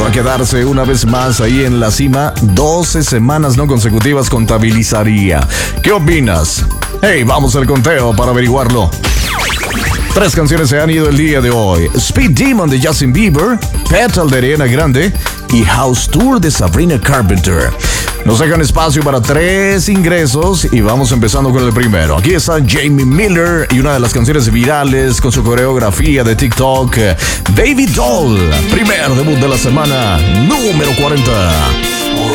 para quedarse una vez más ahí en la cima. 12 semanas no consecutivas contabilizaría. ¿Qué opinas? Hey, vamos al conteo para averiguarlo. 3 canciones se han ido el día de hoy. Speed Demon de Justin Bieber, Petal de Ariana Grande y House Tour de Sabrina Carpenter. Nos dejan espacio para 3 ingresos y vamos empezando con el primero. Aquí está Jamie Miller y una de las canciones virales con su coreografía de TikTok, Baby Doll. Primer debut de la semana, número 40.